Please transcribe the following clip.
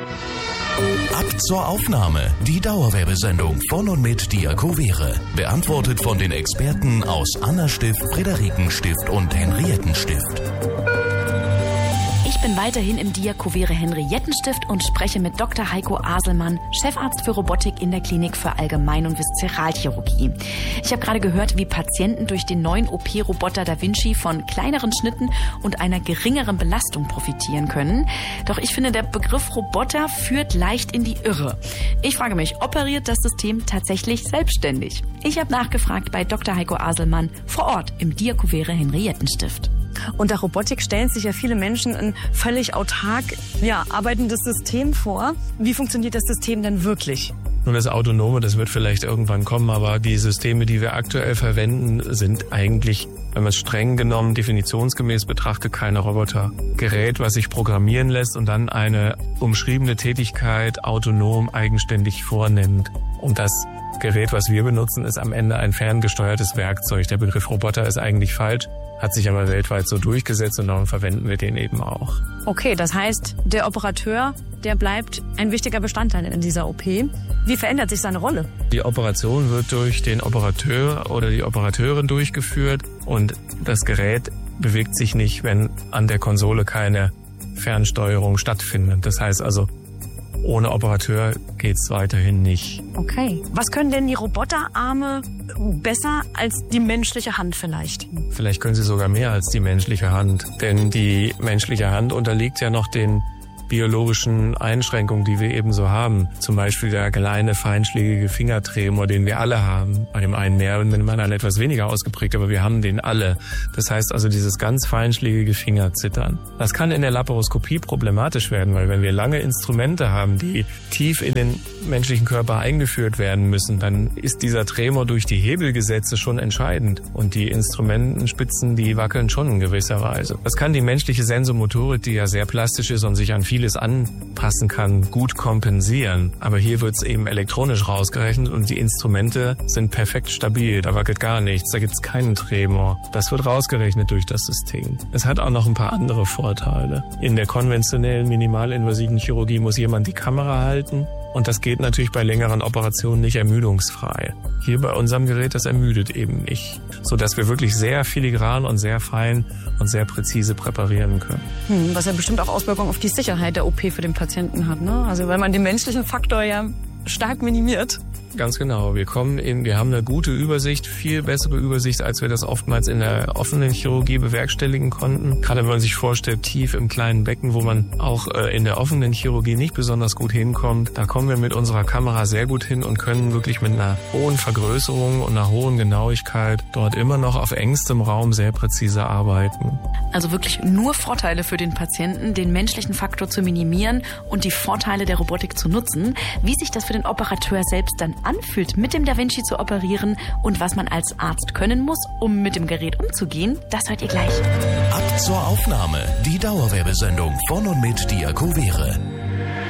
Ab zur Aufnahme. Die Dauerwerbesendung von und mit Diakovere. Beantwortet von den Experten aus Anna-Stift, Friederiken-Stift und Henriettenstift. Ich bin weiterhin im Diakovere Henriettenstift und spreche mit Dr. Heiko Aselmann, Chefarzt für Robotik in der Klinik für Allgemein- und Viszeralchirurgie. Ich habe gerade gehört, wie Patienten durch den neuen OP-Roboter Da Vinci von kleineren Schnitten und einer geringeren Belastung profitieren können. Doch ich finde, der Begriff Roboter führt leicht in die Irre. Ich frage mich, operiert das System tatsächlich selbstständig? Ich habe nachgefragt bei Dr. Heiko Aselmann vor Ort im Diakovere Henriettenstift. Unter Robotik stellen sich ja viele Menschen ein völlig autark arbeitendes System vor. Wie funktioniert das System denn wirklich? Nun, das Autonome, das wird vielleicht irgendwann kommen, aber die Systeme, die wir aktuell verwenden, sind eigentlich, wenn man es streng genommen, definitionsgemäß betrachtet, keine Roboter. Gerät, was sich programmieren lässt und dann eine umschriebene Tätigkeit autonom eigenständig vornimmt. Und das Gerät, was wir benutzen, ist am Ende ein ferngesteuertes Werkzeug. Der Begriff Roboter ist eigentlich falsch, hat sich aber weltweit so durchgesetzt und darum verwenden wir den eben auch. Okay, das heißt, der Operateur, der bleibt ein wichtiger Bestandteil in dieser OP. Wie verändert sich seine Rolle? Die Operation wird durch den Operateur oder die Operateurin durchgeführt und das Gerät bewegt sich nicht, wenn an der Konsole keine Fernsteuerung stattfindet. Das heißt also, ohne Operateur geht's weiterhin nicht. Okay. Was können denn die Roboterarme besser als die menschliche Hand vielleicht? Vielleicht können sie sogar mehr als die menschliche Hand. Denn die menschliche Hand unterliegt ja noch den biologischen Einschränkungen, die wir eben so haben. Zum Beispiel der kleine, feinschlägige Fingertremor, den wir alle haben. Bei dem einen mehr und dem anderen etwas weniger ausgeprägt, aber wir haben den alle. Das heißt also dieses ganz feinschlägige Fingerzittern. Das kann in der Laparoskopie problematisch werden, weil wenn wir lange Instrumente haben, die tief in den menschlichen Körper eingeführt werden müssen, dann ist dieser Tremor durch die Hebelgesetze schon entscheidend. Und die Instrumentenspitzen, die wackeln schon in gewisser Weise. Das kann die menschliche Sensomotorik, die ja sehr plastisch ist und sich an vieles anpassen kann, gut kompensieren. Aber hier wird es eben elektronisch rausgerechnet und die Instrumente sind perfekt stabil. Da wackelt gar nichts, da gibt es keinen Tremor. Das wird rausgerechnet durch das System. Es hat auch noch ein paar andere Vorteile. In der konventionellen minimalinvasiven Chirurgie muss jemand die Kamera halten. Und das geht natürlich bei längeren Operationen nicht ermüdungsfrei. Hier bei unserem Gerät, das ermüdet eben nicht. Sodass wir wirklich sehr filigran und sehr fein und sehr präzise präparieren können. Was ja bestimmt auch Auswirkungen auf die Sicherheit der OP für den Patienten hat, ne? Also weil man den menschlichen Faktor ja stark minimiert. Ganz genau. Wir haben eine gute Übersicht, viel bessere Übersicht, als wir das oftmals in der offenen Chirurgie bewerkstelligen konnten. Gerade wenn man sich vorstellt, tief im kleinen Becken, wo man auch in der offenen Chirurgie nicht besonders gut hinkommt, da kommen wir mit unserer Kamera sehr gut hin und können wirklich mit einer hohen Vergrößerung und einer hohen Genauigkeit dort immer noch auf engstem Raum sehr präzise arbeiten. Also wirklich nur Vorteile für den Patienten, den menschlichen Faktor zu minimieren und die Vorteile der Robotik zu nutzen. Wie sich das für den Operateur selbst dann anfühlt, mit dem Da Vinci zu operieren und was man als Arzt können muss, um mit dem Gerät umzugehen, das hört ihr gleich. Ab zur Aufnahme. Die Dauerwerbesendung von und mit Diakovere.